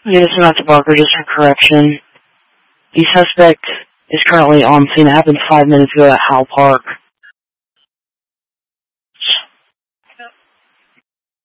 Yes, Samantha Barker, just for correction. The suspect is currently on scene. It happened 5 minutes ago at Howell Park.